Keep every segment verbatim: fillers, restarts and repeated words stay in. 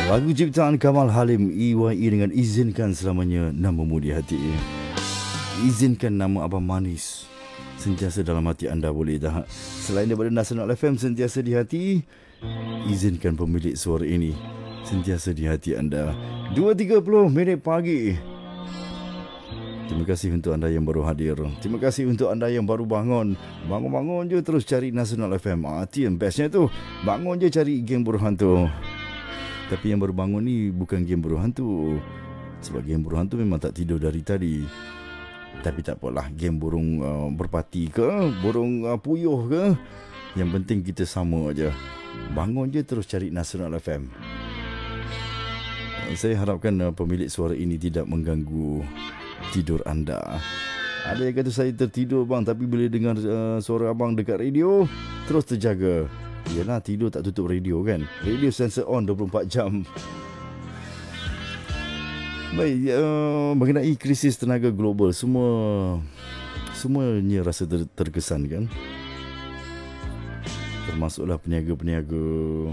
Lagu ciptaan Kamal Halim E Y E dengan Izinkan Selamanya Namamu di Hati. Izinkan nama Abang Manis sentiasa dalam hati anda, boleh tak? Selain daripada Nasional F M sentiasa di hati, izinkan pemilik suara ini sentiasa di hati anda. Dua tiga puluh minit pagi. Terima kasih untuk anda yang baru hadir. Terima kasih untuk anda yang baru bangun. Bangun-bangun je terus cari Nasional F M. Ah, itu yang bestnya tu. Bangun je cari geng buruh hantu. Tapi yang baru bangun ni bukan game buruh hantu. Sebab game buruh hantu memang tak tidur dari tadi. Tapi tak apalah, game burung uh, berpati ke, burung uh, puyuh ke, yang penting kita sama aja. Bangun je terus cari Nasional F M. Uh, saya harapkan uh, pemilik suara ini tidak mengganggu tidur anda. Ada yang kata saya tertidur bang, tapi bila dengar uh, suara abang dekat radio, terus terjaga. Yelah, tidur tak tutup radio kan. Radio sensor on dua puluh empat jam. Baik, uh, mengenai krisis tenaga global, semua semuanya rasa ter, terkesan kan. Termasuklah peniaga-peniaga.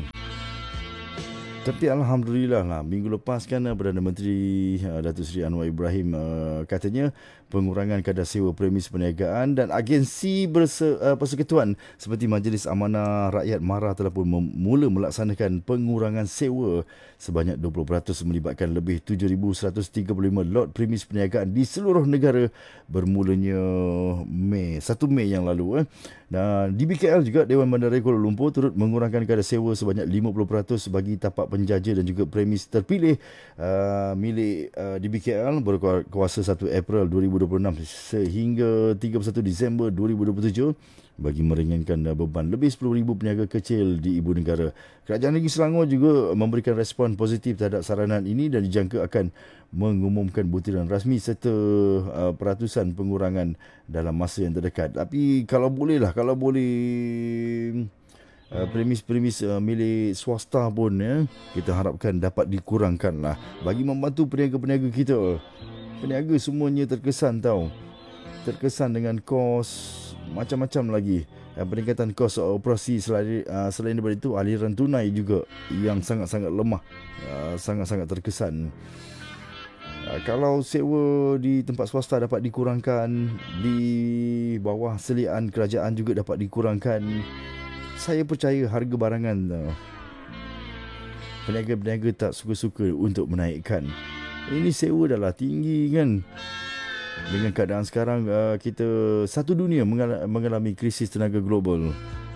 Tapi Alhamdulillah lah, minggu lepas kan Perdana Menteri uh, Datuk Seri Anwar Ibrahim uh, katanya pengurangan kadar sewa premis perniagaan dan agensi berse, uh, persekutuan seperti Majlis Amanah Rakyat MARA telah pun mem- mula melaksanakan pengurangan sewa sebanyak dua puluh peratus melibatkan lebih tujuh ribu seratus tiga puluh lima lot premis perniagaan di seluruh negara bermulanya Mei, satu Mei yang lalu. Eh. Dan di B K L juga Dewan Bandaraya Kuala Lumpur turut mengurangkan kadar sewa sebanyak lima puluh peratus bagi tapak penjaja dan juga premis terpilih uh, milik uh, di B K L berkuasa satu April dua ribu dua puluh enam sehingga tiga puluh satu Disember dua ribu dua puluh tujuh bagi meringankan uh, beban lebih sepuluh ribu peniaga kecil di ibu negara. Kerajaan Negeri Selangor juga memberikan respon positif terhadap saranan ini dan dijangka akan mengumumkan butiran rasmi serta uh, peratusan pengurangan dalam masa yang terdekat. Tapi kalau boleh lah, kalau boleh uh, premis-premis uh, milik swasta pun ya, kita harapkan dapat dikurangkan lah bagi membantu peniaga-peniaga kita. Peniaga semuanya terkesan tau. Terkesan dengan kos macam-macam lagi. Uh, peningkatan kos operasi selain, uh, selain daripada itu, aliran tunai juga yang sangat-sangat lemah. Uh, sangat-sangat terkesan. Uh, kalau sewa di tempat swasta dapat dikurangkan, di bawah seliaan kerajaan juga dapat dikurangkan, saya percaya harga barangan uh, peniaga-peniaga tak suka-suka untuk menaikkan. Ini sewa dah lah tinggi kan. Dengan keadaan sekarang uh, kita satu dunia mengal- mengalami krisis tenaga global.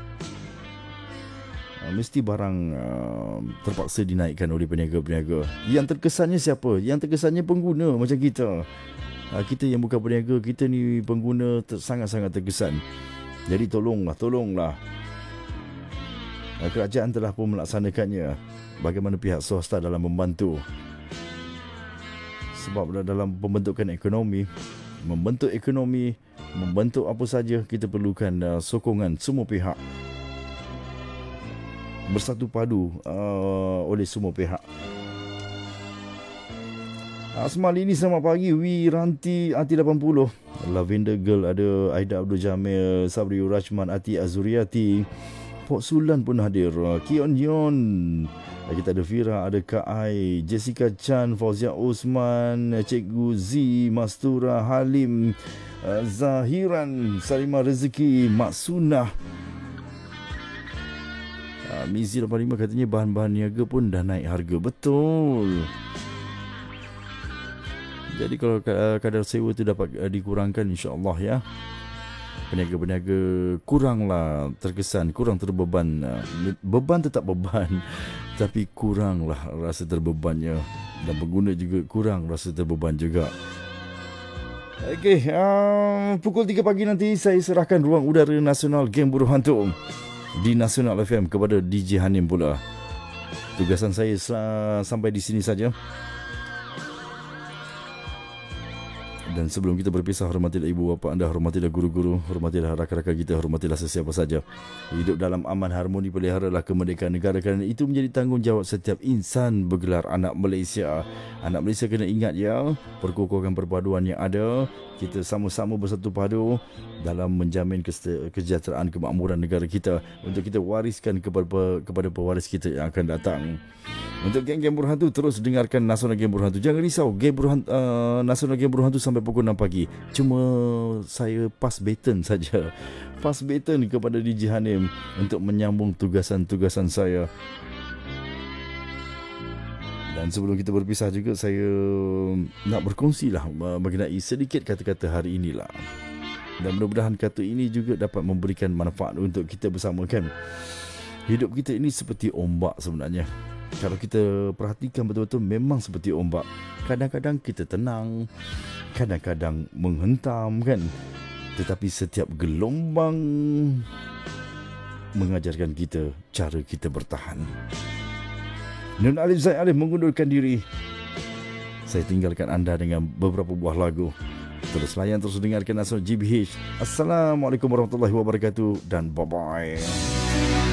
Uh, mesti barang uh, terpaksa dinaikkan oleh peniaga-peniaga. Yang terkesannya siapa? Yang terkesannya pengguna macam kita. Uh, kita yang bukan peniaga, kita ni pengguna ter- sangat-sangat terkesan. Jadi tolonglah, tolonglah. Uh, kerajaan telah pun melaksanakannya. Bagaimana pihak swasta dalam membantu. Sebab dalam pembentukan ekonomi, membentuk ekonomi, membentuk apa saja, kita perlukan uh, sokongan semua pihak. Bersatu padu uh, oleh semua pihak. Asmal ini selamat pagi. Wiranti Ati lapan puluh. Lavender Girl ada Aida Abdul Jamil, Sabri Rachman, Ati Azuriati. Pok Sulan pun hadir. Kion Yon. Kita ada Fira, ada Kak Ai, Jessica Chan, Fauzia Osman, Cikgu Z, Mastura Halim, Zahiran, Salimah Rezeki, Mak Sunah. Mizi lapan puluh lima katanya bahan-bahan niaga pun dah naik harga. Betul. Jadi kalau kadar sewa tu dapat dikurangkan, insya-Allah ya. Peniaga-peniaga kuranglah terkesan, kurang terbeban. Beban tetap beban, tapi kuranglah rasa terbebannya. Dan pengguna juga kurang rasa terbeban juga. Okey, uh, pukul tiga pagi nanti saya serahkan ruang udara nasional Geng Buruh Hantu di Nasional F M kepada D J Hanim pula. Tugasan saya uh, sampai di sini saja. Dan sebelum kita berpisah, hormatilah ibu bapa anda, hormatilah guru-guru, hormatilah rakan-rakan kita, hormatilah sesiapa saja. Hidup dalam aman harmoni, peliharalah kemerdekaan negara kerana itu menjadi tanggungjawab setiap insan bergelar anak Malaysia. Anak Malaysia kena ingat ya, perkokohan perpaduan yang ada, kita sama-sama bersatu padu dalam menjamin kesejahteraan kemakmuran negara kita untuk kita wariskan kepada kepada pewaris kita yang akan datang. Untuk geng-geng berhantu, terus dengarkan Nasional Geng Berhantu. Jangan risau, geng berhantu, uh, Nasional Geng Berhantu sampai pukul enam pagi. Cuma saya pass baton saja. Pass baton kepada D J Hanim untuk menyambung tugasan-tugasan saya. Dan sebelum kita berpisah juga, saya nak berkongsilah mengenai sedikit kata-kata hari inilah. Dan mudah-mudahan kata ini juga dapat memberikan manfaat untuk kita bersama kan. Hidup kita ini seperti ombak sebenarnya. Kalau kita perhatikan betul-betul, memang seperti ombak. Kadang-kadang kita tenang, kadang-kadang menghentam kan. Tetapi setiap gelombang mengajarkan kita cara kita bertahan. Nun Alif Zaid Alif mengundurkan diri. Saya tinggalkan anda dengan beberapa buah lagu. Terus layan, terus dengarkan Nasional G B H. Assalamualaikum warahmatullahi wabarakatuh dan bye-bye.